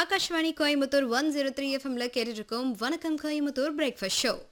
ஆகாஷ்வாணி கோயம்புத்தூர் 103 எஃப்எம்ல கேட்டுட்டு இருக்கோம். வணக்கம் கோயம்புத்தூர் பிரேக்ஃபாஸ்ட் ஷோ.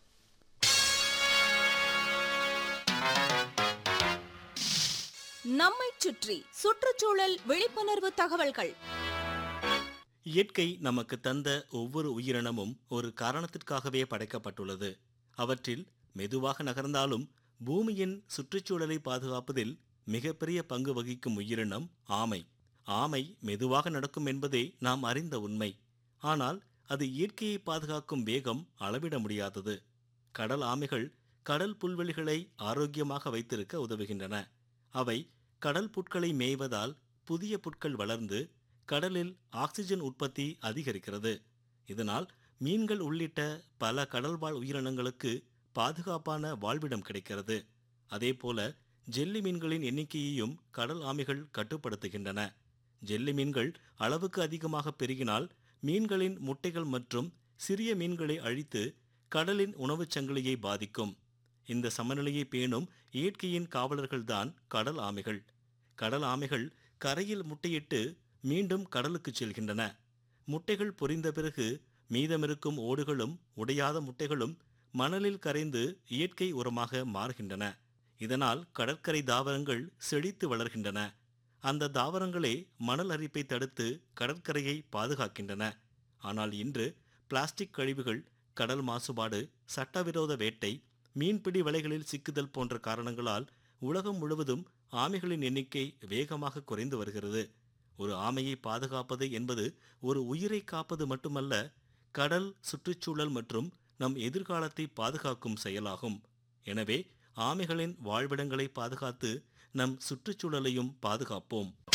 நம்மைச் சுற்றி சுற்றுச்சூழல் விழிப்புணர்வு தகவல்கள். இயற்கை நமக்கு தந்த ஒவ்வொரு உயிரினமும் ஒரு காரணத்திற்காகவே படைக்கப்பட்டுள்ளது. அவற்றில் மெதுவாக நகர்ந்தாலும் பூமியின் சுற்றுச்சூழலை பாதுகாப்பதில் மிகப்பெரிய பங்கு வகிக்கும் உயிரினம் ஆமை. ஆமை மெதுவாக நடக்கும் என்பதே நாம் அறிந்த உண்மை. ஆனால் அது இயற்கையை பாதுகாக்கும் வேகம் அளவிட முடியாதது. கடல் ஆமைகள் கடல் புல்வெளிகளை ஆரோக்கியமாக வைத்திருக்க உதவுகின்றன. அவை கடல் புற்களை மேய்வதால் புதிய புற்கள் வளர்ந்து கடலில் ஆக்சிஜன் உற்பத்தி அதிகரிக்கிறது. இதனால் மீன்கள் உள்ளிட்ட பல கடல்வாழ் உயிரினங்களுக்கு பாதுகாப்பான வாழ்விடம் கிடைக்கிறது. அதேபோல ஜெல்லி மீன்களின் எண்ணிக்கையையும் கடல் ஆமைகள் கட்டுப்படுத்துகின்றன. ஜெல்லி மீன்கள் அளவுக்கு அதிகமாக பெருகினால் மீன்களின் முட்டைகள் மற்றும் சிறிய மீன்களை அழித்து கடலின் உணவுச் சங்கிலியை பாதிக்கும். இந்த சமநிலையை பேணும் இயற்கையின் காவலர்கள்தான் கடல் ஆமைகள். கடல் ஆமைகள் கரையில் முட்டையிட்டு மீண்டும் கடலுக்கு செல்கின்றன. முட்டைகள் பொரிந்த பிறகு மீதமிருக்கும் ஓடுகளும் உடையாத முட்டைகளும் மணலில் கரைந்து இயற்கை உரமாக மாறுகின்றன. இதனால் கடற்கரை தாவரங்கள் செழித்து வளர்கின்றன. அந்த தாவரங்களே மணல் அரிப்பை தடுத்து கடற்கரையை பாதுகாக்கின்றன. ஆனால் இன்று பிளாஸ்டிக் கழிவுகள், கடல் மாசுபாடு, சட்டவிரோத வேட்டை, மீன்பிடி வலைகளில் சிக்குதல் போன்ற காரணங்களால் உலகம் முழுவதும் ஆமைகளின் எண்ணிக்கை வேகமாக குறைந்து வருகிறது. ஒரு ஆமையை பாதுகாப்பது என்பது ஒரு உயிரை காப்பது மட்டுமல்ல, கடல், சுற்றுச்சூழல் மற்றும் நம் எதிர்காலத்தை பாதுகாக்கும் செயலாகும். எனவே ஆமைகளின் வாழ்விடங்களை பாதுகாத்து நம் சுற்றுச்சூழலையும் பாதுகாப்போம்.